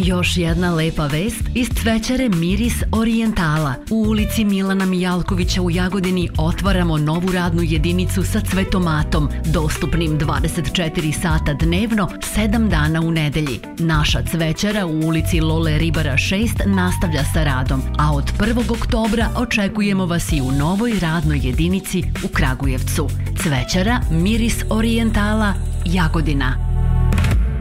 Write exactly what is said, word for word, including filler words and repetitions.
Još jedna lepa vest iz cvećare Miris Orijentala. U ulici Milana Mijalkovića u Jagodini otvaramo novu radnu jedinicu sa cvetomatom, dostupnim dvadeset četiri sata dnevno, sedam dana u nedelji. Naša cvećara u ulici Lole Ribara šest nastavlja sa radom, a od prvog oktobra očekujemo vas i u novoj radnoj jedinici u Kragujevcu. Cvećara Miris Orijentala, Jagodina.